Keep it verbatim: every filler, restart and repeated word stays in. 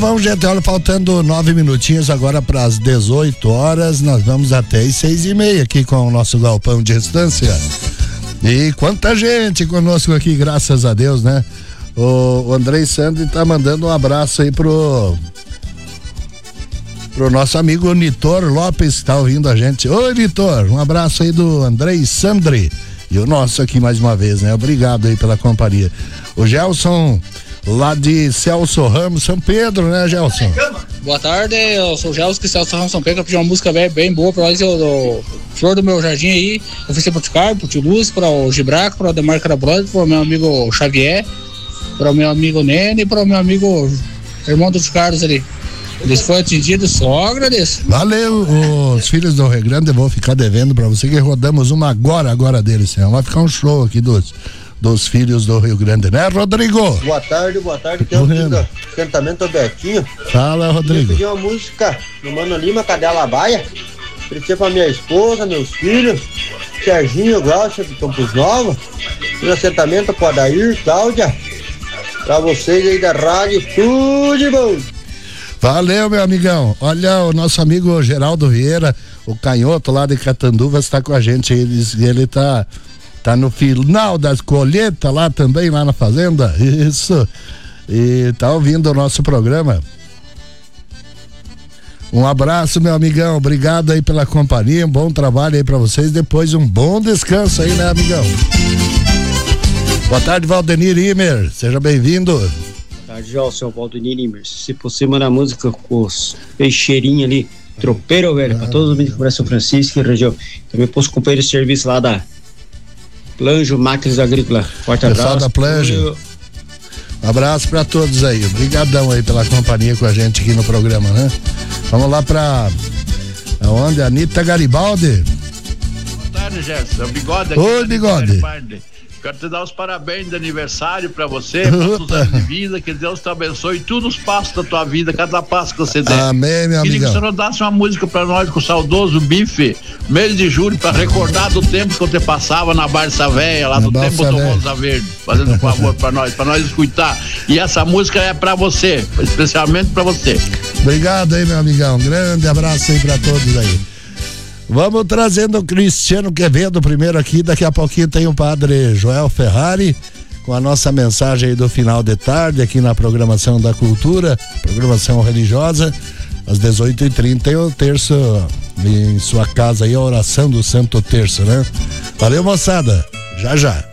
Vamos, gente, olha, faltando nove minutinhos agora para as dezoito horas, nós vamos até as seis e meia aqui com o nosso galpão de estância. E quanta gente conosco aqui, graças a Deus, né? O, o Andrei Sandri tá mandando um abraço aí pro pro nosso amigo Nitor Lopes, que tá ouvindo a gente. Oi, Nitor, um abraço aí do Andrei Sandri e o nosso aqui mais uma vez, né? Obrigado aí pela companhia. O Gelson, lá de Celso Ramos, São Pedro, né, Gelson? Boa tarde, eu sou o Gelson, que Celso Ramos, São Pedro. Eu pedi uma música bem, bem boa pra nós, eu, do Flor do Meu Jardim aí. Eu fiz pro Ticardo, pro Tio Lúcio, para o Gibraco, para o Demar Carabrode, para o meu amigo Xavier, para o meu amigo Nene e para o meu amigo irmão dos Carlos ali. Eles foram atendidos, só agradeço. Valeu, os filhos do Rio Grande, eu vou ficar devendo pra você que rodamos uma agora, agora deles, senhor. Vai ficar um show aqui dos, dos filhos do Rio Grande, né, Rodrigo? Boa tarde, boa tarde, tem um do cantamento Betinho. Fala, Rodrigo. Eu pedi uma música do Mano Lima, Cadela Baia. Pedi pra minha esposa, meus filhos, Serginho, Glaucia de Campos Novos, no assentamento pro Adair, Cláudia, pra vocês aí da rádio, tudo de bom. Valeu, meu amigão. Olha, o nosso amigo Geraldo Vieira, o canhoto lá de Catanduvas, está com a gente. Ele, ele tá, tá no final das colheitas lá também, lá na fazenda. Isso. E tá ouvindo o nosso programa. Um abraço, meu amigão. Obrigado aí pela companhia. Um bom trabalho aí pra vocês. Depois um bom descanso aí, né, amigão? Boa tarde, Valdenir Imer. Seja bem-vindo. Tarde, já o seu Valdenir Imer. Se possível, na música com os peixeirinhos ali, tropeiro, velho, ah, pra todos os amigos do São Francisco e região. Também pros companheiros de serviço lá da Planjo Máquinas Agrícolas. Forte abraço. Pessoal da Planjo. Um abraço pra todos aí. Obrigadão aí pela companhia com a gente aqui no programa, né? Vamos lá pra aonde? Anitta Garibaldi. Boa tarde, Gerson. É o Bigode aqui. Oi, Bigode. Quero te dar os parabéns de aniversário pra você, muitos anos de vida, que Deus te abençoe em todos os passos da tua vida, cada passo que você der. Amém, meu amigo. Queria que o senhor dasse uma música pra nós com o saudoso Bife, mês de julho, pra recordar do tempo que eu te passava na Barça Véia, lá do tempo do Rosa Verde, fazendo um favor pra nós, pra nós escutar. E essa música é pra você, especialmente pra você. Obrigado aí, meu amigão. Um grande abraço aí pra todos aí. Vamos trazendo o Cristiano Quevedo primeiro aqui, daqui a pouquinho tem o padre Joel Ferrari com a nossa mensagem aí do final de tarde aqui na programação da cultura, programação religiosa, às dezoito e trinta tem o terço em sua casa aí, a oração do Santo Terço, né? Valeu, moçada, já já.